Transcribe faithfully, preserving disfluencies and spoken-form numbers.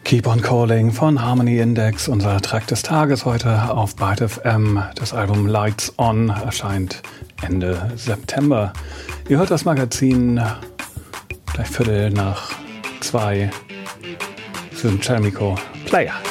Keep on Calling von Harmony Index, unser Track des Tages heute auf Byte F M. Das Album Lights On erscheint Ende September. Ihr hört das Magazin gleich Viertel nach zwei. Für Chelmico Player.